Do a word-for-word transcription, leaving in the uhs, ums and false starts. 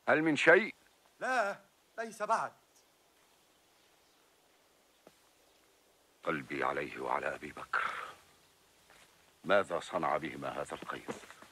هل من شيء؟ لا، ليس بعد. قلبي عليه وعلى أبي بكر. ماذا صنع بهما هذا القيس؟